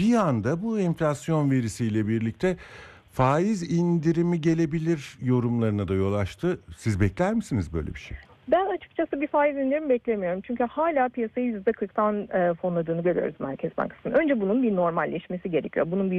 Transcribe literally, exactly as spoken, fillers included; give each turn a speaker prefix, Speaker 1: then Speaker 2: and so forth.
Speaker 1: bir anda bu enflasyon verisiyle birlikte faiz indirimi gelebilir yorumlarına da yol açtı. Siz bekler misiniz böyle bir şey?
Speaker 2: Ben açıkçası bir faiz indirimi beklemiyorum. Çünkü hala piyasayı yüzde kırktan e, fonladığını görüyoruz Merkez Bankası'nın. Önce bunun bir normalleşmesi gerekiyor. Bunun bir